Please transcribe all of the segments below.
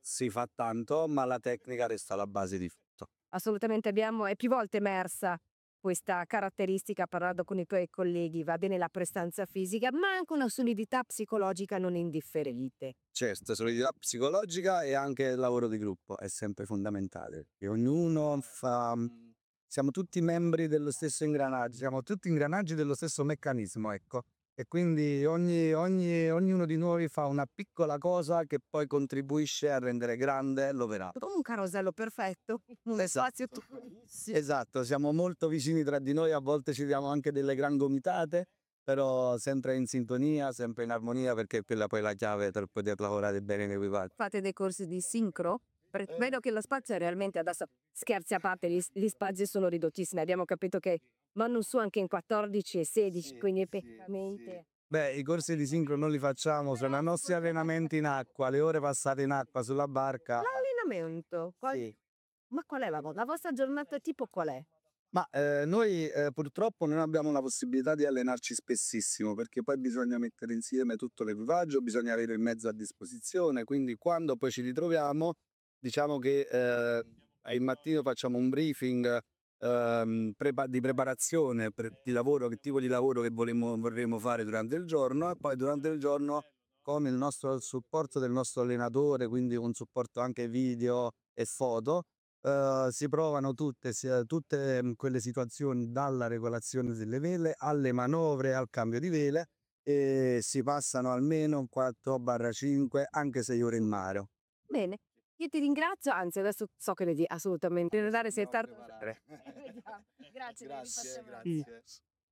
si fa tanto, ma la tecnica resta la base di tutto. Assolutamente, è più volte emersa questa caratteristica parlando con i tuoi colleghi, va bene la prestanza fisica, ma anche una solidità psicologica non indifferente. Certo, solidità psicologica e anche il lavoro di gruppo è sempre fondamentale, che ognuno fa siamo tutti membri dello stesso ingranaggio, siamo tutti ingranaggi dello stesso meccanismo, ecco. E quindi ognuno di noi fa una piccola cosa che poi contribuisce a rendere grande l'operato. Come un carosello perfetto, un Esatto. spazio piccolissimo. Esatto, siamo molto vicini tra di noi, a volte ci diamo anche delle gran gomitate, però sempre in sintonia, sempre in armonia, perché quella poi è la chiave per poter lavorare bene in equipaggio. Fate dei corsi di sincro? Vedo che lo spazio è realmente adesso, scherzi a parte, gli spazi sono ridottissimi, abbiamo capito che vanno su anche in 14 e 16, quindi effettivamente... Beh, i corsi di sincro non li facciamo, sono i nostri allenamenti in acqua, le ore passate in acqua sulla barca. L'allenamento? Sì. Ma qual è la vostra giornata tipo qual è? Ma noi purtroppo non abbiamo la possibilità di allenarci spessissimo, perché poi bisogna mettere insieme tutto l'equipaggio, bisogna avere il mezzo a disposizione, quindi quando poi ci ritroviamo, diciamo che il mattino facciamo un briefing di preparazione di lavoro, che tipo di lavoro che vorremmo fare durante il giorno, e poi durante il giorno con il supporto del nostro allenatore, quindi un supporto anche video e foto. Si provano tutte quelle situazioni, dalla regolazione delle vele alle manovre, al cambio di vele, e si passano almeno 4/5, anche 6 ore in mare. Bene, io ti ringrazio, anzi adesso so che devi assolutamente andare, sei tardi. Grazie, Grazie.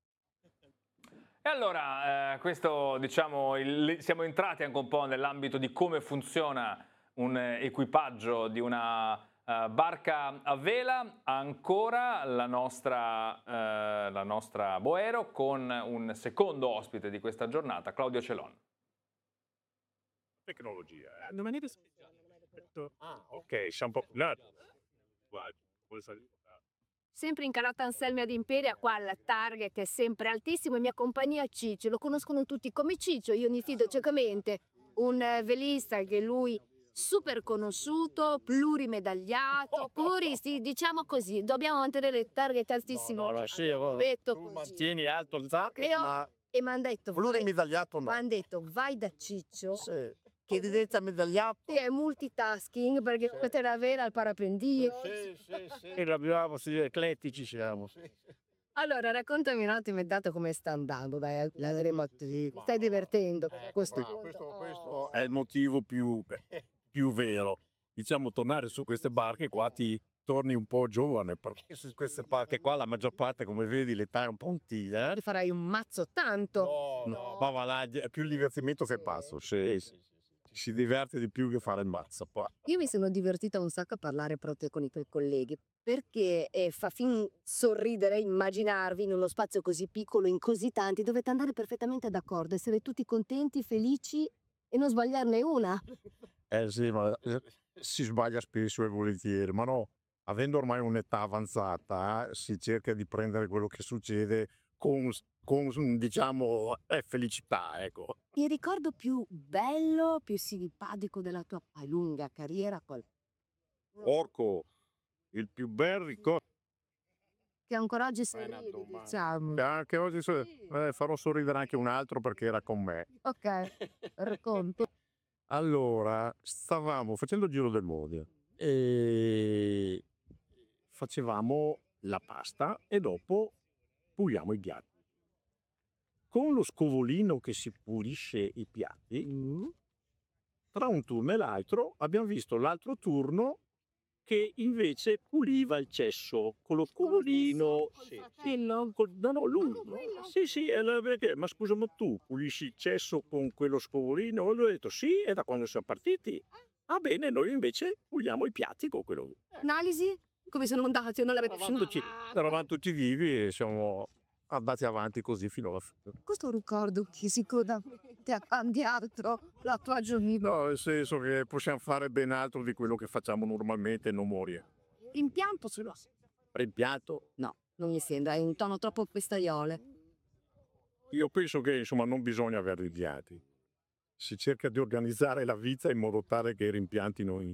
E allora, questo diciamo, siamo entrati anche un po' nell'ambito di come funziona un equipaggio di una barca a vela. Ancora la nostra Boero con un secondo ospite di questa giornata, Claudio Celon. Tecnologia, una maniera speciale. Ok, siamo popolari. Sempre in Calotta Anselmi ad Imperia, qua il target è sempre altissimo, in mia compagnia Ciccio, lo conoscono tutti come Ciccio, io mi fido ciecamente, un velista che lui super conosciuto, plurimedagliato, sì, diciamo così, dobbiamo mantenere il target altissimo. No, sì, tu mantieni alto il target, ma E mi hanno detto, plurimedagliato no. vai da Ciccio, Sì. Che diventa medagliato. sì, è multitasking perché questa è la vera al parapendio. Sì. E l'abbiamo, sì, eclettici siamo. Allora, raccontami un attimo intanto come sta andando, dai, stai divertendo. Questo è il motivo più vero. Diciamo, tornare su queste barche qua ti torni un po' giovane, perché su queste barche qua la maggior parte, come vedi, l'età è un po' antica. Ti farai un mazzo tanto. No, ma va là, è più il divertimento che passo. Si diverte di più che fare il mazzo. Poi. Io mi sono divertita un sacco a parlare proprio con i tuoi colleghi, perché fa fin sorridere immaginarvi in uno spazio così piccolo, in così tanti, dovete andare perfettamente d'accordo, essere tutti contenti, felici e non sbagliarne una. Sì, ma si sbaglia spesso e volentieri, ma no, avendo ormai un'età avanzata, si cerca di prendere quello che succede con diciamo, felicità, ecco. Il ricordo più bello, più simpatico della tua lunga carriera, Porco, il più bel ricordo. che ancora oggi sei diciamo. Anche oggi farò sorridere anche un altro perché era con me. Ok, racconto. Allora, stavamo facendo il giro del mondo e facevamo la pasta e dopo puliamo i piatti. Con lo scovolino che si pulisce i piatti, tra un turno e l'altro abbiamo visto l'altro turno che invece puliva il cesso con lo scovolino. Sì, perché, ma scusa, ma tu pulisci il cesso con quello scovolino? E lui ha detto sì, è da quando siamo partiti. Ah bene, noi invece puliamo i piatti con quello. Analisi? Come sono andati? Non l'avete Eravamo tutti vivi e siamo andati avanti così fino alla fine. Questo ricordo che sicuramente ha cambiato la tua giornata. No, nel senso che possiamo fare ben altro di quello che facciamo normalmente e non morire. Rimpianto ce l'ho. Rimpianto? No, non mi sembra, è un tono troppo festaiole. Io penso che insomma non bisogna avere rimpianti. Si cerca di organizzare la vita in modo tale che i rimpianti non